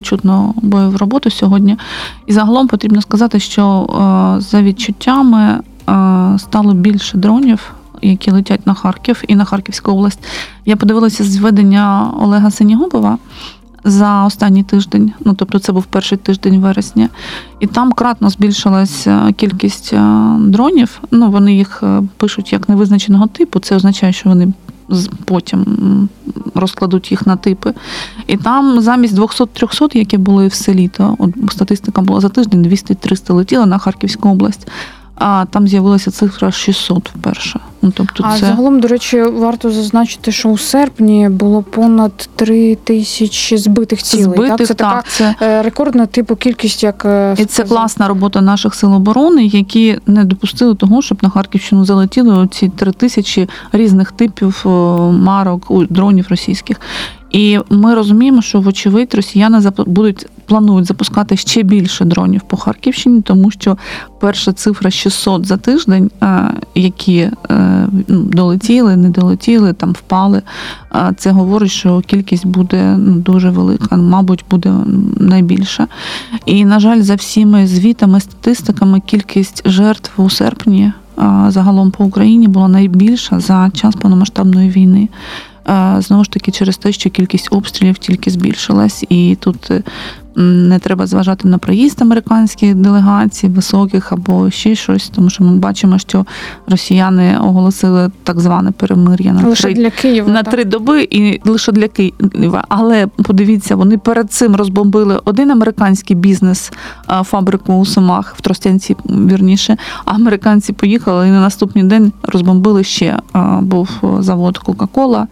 чутно бойову роботу сьогодні. І загалом потрібно сказати, що за відчуттями стало більше дронів, які летять на Харків і на Харківську область. Я подивилася зведення Олега Синігубова за останній тиждень, тобто це був перший тиждень вересня, і там кратно збільшилась кількість дронів. Вони їх пишуть як невизначеного типу, це означає, що вони потім розкладуть їх на типи. І там замість 200-300, які були в селі, то статистика була за тиждень, 200-300 летіли на Харківську область, а там з'явилася цифра 600 вперше. Загалом, до речі, варто зазначити, що у серпні було понад 3000 збитих цілей. Це така рекордна кількість, як і це класна робота наших сил оборони, які не допустили того, щоб на Харківщину залетіли ці 3000 різних типів марок дронів російських. І ми розуміємо, що, вочевидь, росіяни планують запускати ще більше дронів по Харківщині, тому що перша цифра 600 за тиждень, які долетіли, не долетіли, там впали, це говорить, що кількість буде дуже велика, мабуть, буде найбільша. І, на жаль, за всіми звітами, статистиками, кількість жертв у серпні загалом по Україні була найбільша за час повномасштабної війни. Знову ж таки, через те, що кількість обстрілів тільки збільшилась, і тут не треба зважати на приїзд американських делегацій, високих або ще щось, тому що ми бачимо, що росіяни оголосили так зване перемир'я на 3 доби, і лише для Києва. Але подивіться, вони перед цим розбомбили один американський бізнес, фабрику у Сумах, в Тростянці, вірніше, а американці поїхали і на наступний день розбомбили ще, був завод Кока-Кола.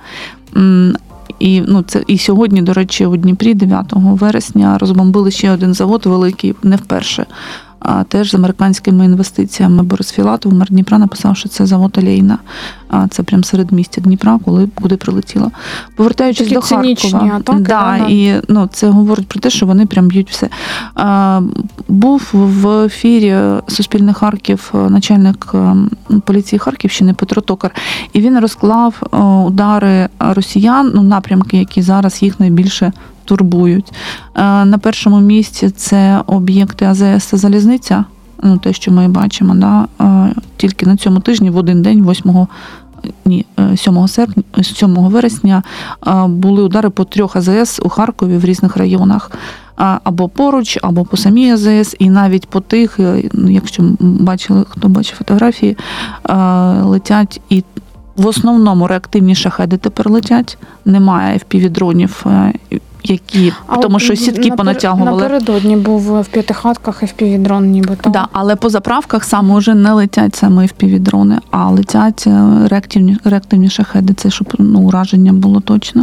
І сьогодні, до речі, у Дніпрі 9 вересня розбомбили ще один завод великий, не вперше, а теж з американськими інвестиціями. Борис Філатов, мер Дніпра, написав, що це завод Олейна. Це прямо серед містя Дніпра, куди прилетіло. Повертаючись до Харкова. І це говорить про те, що вони прям б'ють все. Був в ефірі Суспільне Харків начальник поліції Харківщини Петро Токар, і він розклав удари росіян, напрямки, які зараз їх найбільше турбують. На першому місці це об'єкти АЗС та залізниця, те, що ми бачимо, тільки на цьому тижні в один день, 7 вересня, були удари по 3 АЗС у Харкові в різних районах. Або поруч, або по самій АЗС, і навіть по тих, якщо хто бачив фотографії, летять і в основному реактивні шахеди тепер летять, немає FPV-дронів, тому що сітки понатягували. Напередодні був в П'ятихатках FPV-дрон нібито. Але по заправках саме вже не летять саме FPV-дрони, а летять реактивні шахеди. Це щоб ураження було точно.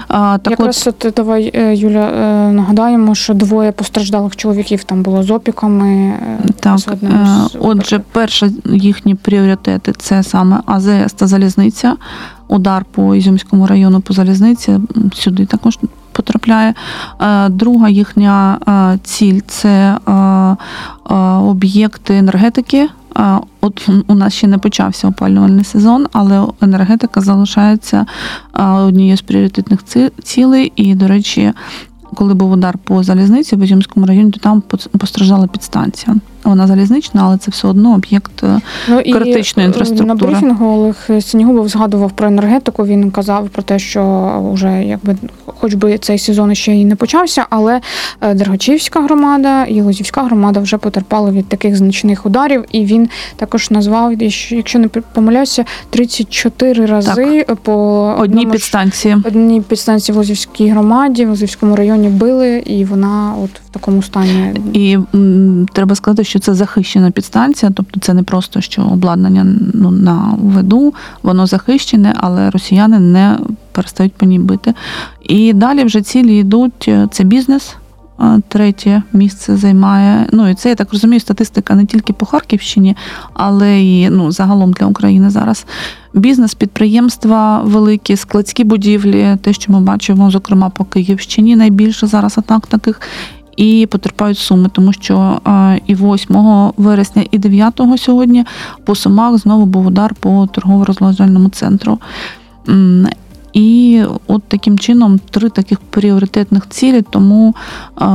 Давай, Юля, нагадаємо, що 2 постраждалих чоловіків там було з опіками. Отже, перші їхні пріоритети – це саме АЗС та залізниця. Удар по Ізюмському району по залізниці сюди також потрапляє. Друга їхня ціль – це об'єкти енергетики. У нас ще не почався опалювальний сезон, але енергетика залишається однією з пріоритетних цілей. І, до речі, коли був удар по залізниці в Ізюмському районі, то там постраждала підстанція. Вона залізнична, але це все одно об'єкт критичної інфраструктури. На брифінгу Олег Синігубов згадував про енергетику. Він казав про те, що вже хоч би цей сезон ще і не почався, але Дергачівська громада і Лозівська громада вже потерпали від таких значних ударів. І він також назвав, якщо не помиляюся, 34 рази по одній підстанції в Лозівській громаді, в Лозівському районі били, і вона в такому стані. І треба сказати, що це захищена підстанція, тобто це не просто, що обладнання на виду, воно захищене, але росіяни не перестають по ній бити. І далі вже цілі йдуть, це бізнес, 3 місце займає. І це, я так розумію, статистика не тільки по Харківщині, але і загалом для України зараз. Бізнес, підприємства великі, складські будівлі, те, що ми бачимо, зокрема, по Київщині найбільше зараз атак таких. І потерпають Суми, тому що і 8 вересня, і 9 сьогодні по Сумах знову був удар по торгово-розважальному центру. І от таким чином 3 таких пріоритетних цілі, тому